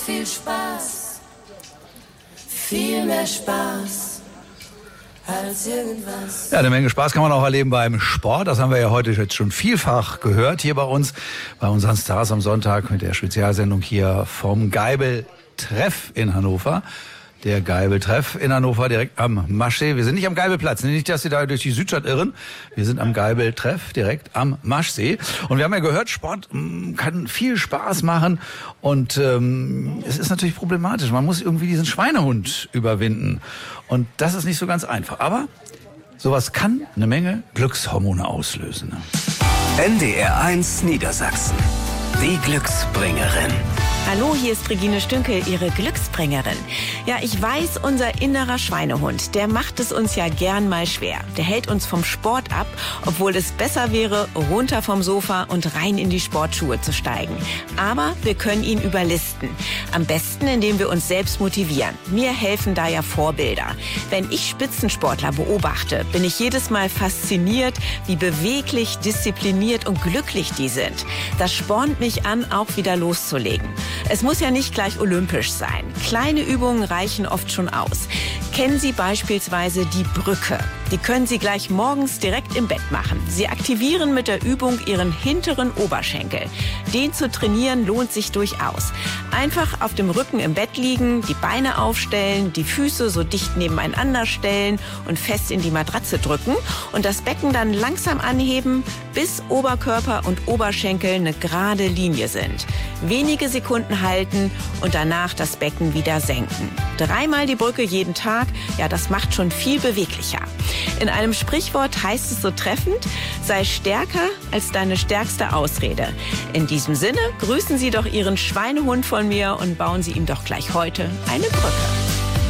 Viel Spaß, viel mehr Spaß als irgendwas. Ja, eine Menge Spaß kann man auch erleben beim Sport. Das haben wir ja heute jetzt schon vielfach gehört hier bei unseren Stars am Sonntag mit der Spezialsendung hier vom Geibel-Treff in Hannover. Der Geibel-Treff in Hannover, direkt am Maschsee. Wir sind nicht am Geibelplatz, nicht, dass Sie da durch die Südstadt irren. Wir sind am Geibel-Treff, direkt am Maschsee. Und wir haben ja gehört, Sport kann viel Spaß machen. Und es ist natürlich problematisch. Man muss irgendwie diesen Schweinehund überwinden. Und das ist nicht so ganz einfach. Aber sowas kann eine Menge Glückshormone auslösen. Ne? NDR 1 Niedersachsen. Die Glücksbringerin. Hallo, hier ist Regine Stünkel, Ihre Glücksbringerin. Ja, ich weiß, unser innerer Schweinehund, der macht es uns ja gern mal schwer. Der hält uns vom Sport ab, obwohl es besser wäre, runter vom Sofa und rein in die Sportschuhe zu steigen. Aber wir können ihn überlisten. Am besten, indem wir uns selbst motivieren. Mir helfen da ja Vorbilder. Wenn ich Spitzensportler beobachte, bin ich jedes Mal fasziniert, wie beweglich, diszipliniert und glücklich die sind. Das spornt mich an, auch wieder loszulegen. Es muss ja nicht gleich olympisch sein. Kleine Übungen reichen oft schon aus. Kennen Sie beispielsweise die Brücke? Die können Sie gleich morgens direkt im Bett machen. Sie aktivieren mit der Übung Ihren hinteren Oberschenkel. Den zu trainieren lohnt sich durchaus. Einfach auf dem Rücken im Bett liegen, die Beine aufstellen, die Füße so dicht nebeneinander stellen und fest in die Matratze drücken und das Becken dann langsam anheben, bis Oberkörper und Oberschenkel eine gerade Linie sind. Wenige Sekunden halten und danach das Becken wieder senken. 3-mal die Brücke jeden Tag, ja, das macht schon viel beweglicher. In einem Sprichwort heißt es so treffend, sei stärker als deine stärkste Ausrede. In diesem Sinne grüßen Sie doch Ihren Schweinehund von mir und bauen Sie ihm doch gleich heute eine Brücke.